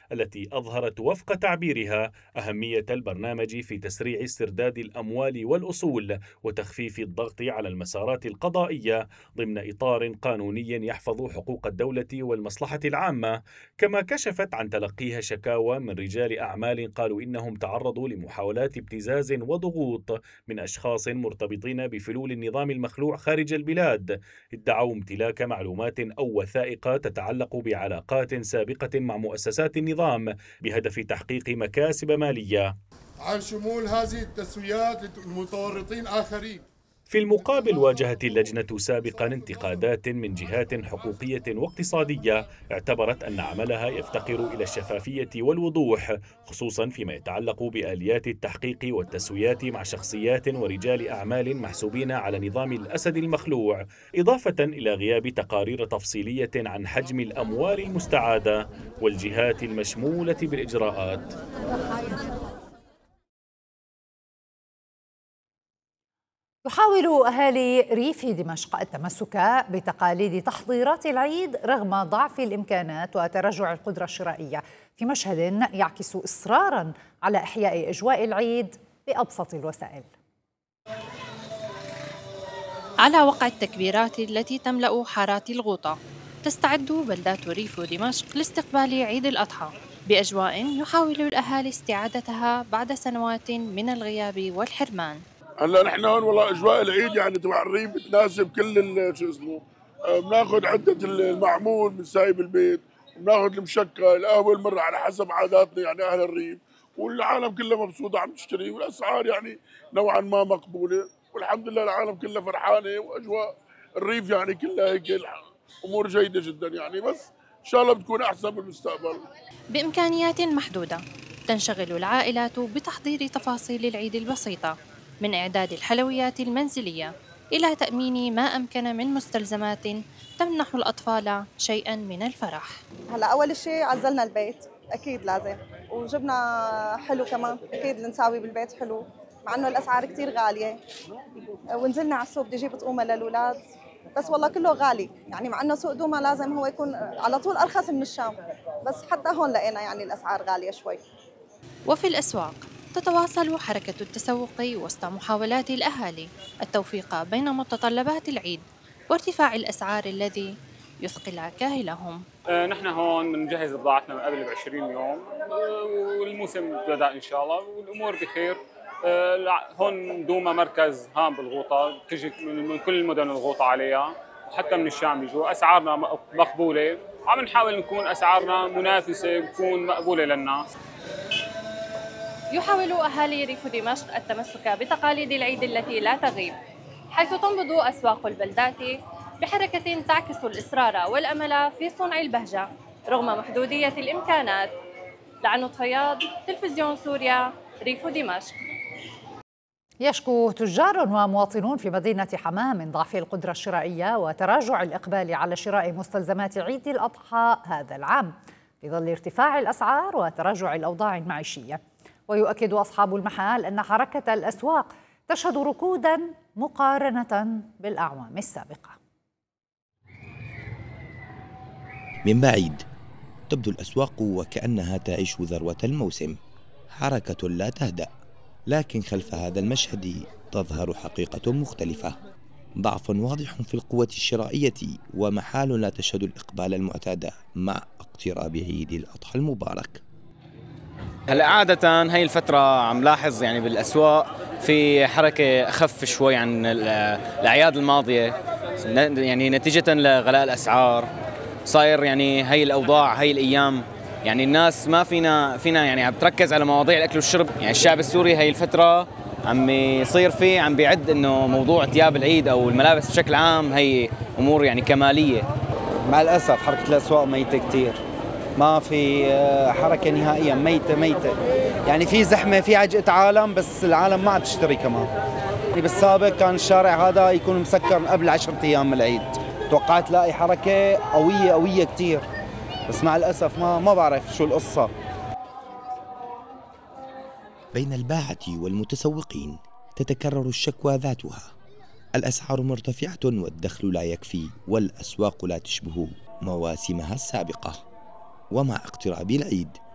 التي أظهرت وفق تعبيرها أهمية البرنامج في تسريع استرداد الأموال والأصول وتخفيف الضغط على المسارات القضائية ضمن إطار قانوني يحفظ حقوق الدولة والمصلحة العامة. كما كشفت عن تلقيها شكاوى من رجال أعمال قالوا إنهم تعرضوا لمحاولات ابتزاز وضغوط من أشخاص مرتبطين بفلول النظام المخلوع خارج البلاد، ادعوا امتلاك معلومات أو وثائق تتعلق بعلاقات سابقة مع مؤسسات النظام بهدف تحقيق مكاسب مالية. عن شمول هذه التسويات لمتورطين آخرين. في المقابل واجهت اللجنة سابقا انتقادات من جهات حقوقية واقتصادية اعتبرت أن عملها يفتقر إلى الشفافية والوضوح، خصوصا فيما يتعلق بآليات التحقيق والتسويات مع شخصيات ورجال أعمال محسوبين على نظام الأسد المخلوع، إضافة إلى غياب تقارير تفصيلية عن حجم الأموال المستعادة والجهات المشمولة بالإجراءات. يحاول أهالي ريف دمشق التمسك بتقاليد تحضيرات العيد رغم ضعف الإمكانات وتراجع القدرة الشرائية، في مشهد يعكس إصراراً على إحياء أجواء العيد بأبسط الوسائل. على وقع التكبيرات التي تملأ حارات الغوطة، تستعد بلدات ريف دمشق لاستقبال عيد الأضحى بأجواء يحاول الأهالي استعادتها بعد سنوات من الغياب والحرمان. هلا نحن هون والله اجواء العيد يعني تبع الريف بتناسب كل شو اسمه، بناخذ عده المعمول من سايب البيت، وبناخذ المشكل القهوه المره على حسب عاداتنا يعني اهل الريف، والعالم كلها مبسوطه عم تشتري، والاسعار يعني نوعا ما مقبوله، والحمد لله العالم كلها فرحانه، واجواء الريف يعني كلها هيك امور جيده جدا يعني، بس ان شاء الله بتكون احسن بالمستقبل. بامكانيات محدوده تنشغل العائلات بتحضير تفاصيل العيد البسيطه، من إعداد الحلويات المنزلية إلى تأمين ما أمكن من مستلزمات تمنح الأطفال شيئاً من الفرح. هلا أول شيء عزلنا البيت أكيد لازم، وجبنا حلو كمان أكيد نساوي بالبيت حلو، مع إنه الأسعار كتير غالية، ونزلنا على السوق بدي أجيب طعومة للأولاد، بس والله كله غالي يعني، مع إنه سوق دوما لازم هو يكون على طول أرخص من الشام، بس حتى هون لقينا يعني الأسعار غالية شوي. وفي الأسواق تتواصل حركة التسوق وسط محاولات الأهالي التوفيق بين متطلبات العيد وارتفاع الأسعار الذي يثقل كاهلهم. نحن هون بنجهز بضاعتنا من قبل ب20 يوم، والموسم بدأ إن شاء الله والأمور بخير. هون دوما مركز هام بالغوطة، تجي من كل المدن الغوطة عليها، وحتى من الشام بيجوا. أسعارنا مقبولة، عم نحاول نكون أسعارنا منافسة وتكون مقبولة للناس. يحاول أهالي ريف دمشق التمسك بتقاليد العيد التي لا تغيب، حيث تنبض أسواق البلدات بحركة تعكس الإصرار والأمل في صنع البهجة رغم محدودية الإمكانات. لعنود فياض، تلفزيون سوريا، ريف دمشق. يشكو تجار ومواطنون في مدينة حماة من ضعف القدرة الشرائية وتراجع الإقبال على شراء مستلزمات عيد الأضحى هذا العام في ظل ارتفاع الأسعار وتراجع الأوضاع المعيشية. ويؤكد أصحاب المحال أن حركة الأسواق تشهد ركوداً مقارنة بالأعوام السابقة. من بعيد تبدو الأسواق وكأنها تعيش ذروة الموسم، حركة لا تهدأ، لكن خلف هذا المشهد تظهر حقيقة مختلفة، ضعف واضح في القوة الشرائية ومحال لا تشهد الإقبال المعتاد مع اقتراب عيد الأضحى المبارك. هلا عادة هاي الفترة عم لاحظ يعني بالأسواق في حركة أخف شوي عن الأعياد الماضية، يعني نتيجة لغلاء الأسعار صاير يعني هاي الأوضاع هاي الأيام يعني الناس ما فينا يعني عم تركز على مواضيع الأكل والشرب. يعني الشعب السوري هاي الفترة عم يصير فيه عم بيعد إنه موضوع ثياب العيد أو الملابس بشكل عام هي أمور يعني كمالية. مع الأسف حركة الأسواق ميتة كتير، ما في حركة نهائيا، ميتة يعني في زحمة في عجقة عالم، بس العالم ما عم تشتري كمان. يعني بالسابق كان الشارع هذا يكون مسكر قبل 10 أيام من العيد، توقعت لاقي حركة قوية كتير، بس مع الأسف ما بعرف شو القصة. بين الباعة والمتسوقين تتكرر الشكوى ذاتها، الأسعار مرتفعة والدخل لا يكفي والأسواق لا تشبه مواسمها السابقة. ومع اقتراب العيد